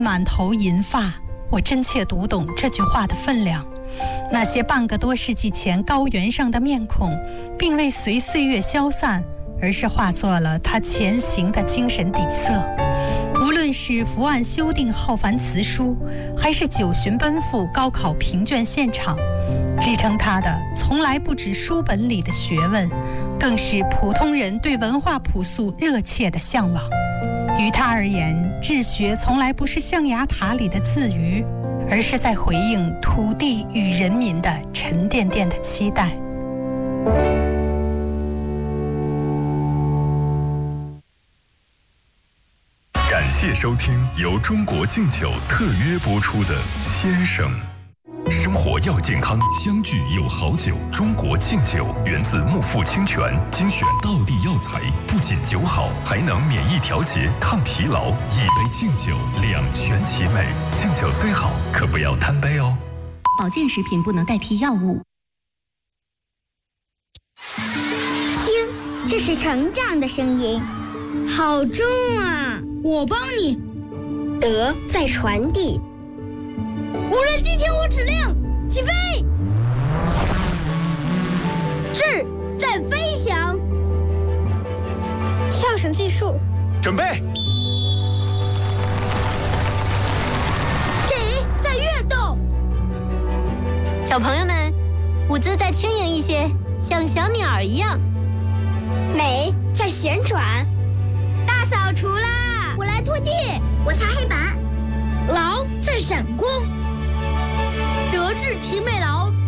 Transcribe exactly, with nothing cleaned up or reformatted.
满头银发，我真切读懂这句话的分量。那些半个多世纪前高原上的面孔，并未随岁月消散，而是化作了他前行的精神底色。无论是伏案修订浩繁辞书，还是九旬奔赴高考评卷现场，支撑他的从来不止书本里的学问，更是普通人对文化朴素热切的向往。于他而言，治学从来不是象牙塔里的自娱，而是在回应土地与人民的沉甸甸的期待。 感谢收听由中国敬酒特约播出的《先生》。生活要健康，相聚有好酒。中国敬酒源自木富清泉精选道地药材，不仅酒好，还能免疫调节、抗疲劳。一杯敬酒，两全其美。敬酒虽好，可不要贪杯哦。 保健食品不能代替药物。 听，这是成长的声音，好重啊！ 我帮你。 德在传递。 无人机听我指令，起飞！智在飞翔。跳绳计数， 准备。 体在跃动。 小朋友们，舞姿再轻盈一些，像小鸟儿一样。 美在旋转。大扫除啦！ 我来拖地， 我擦黑板。 劳在闪光。德智体美劳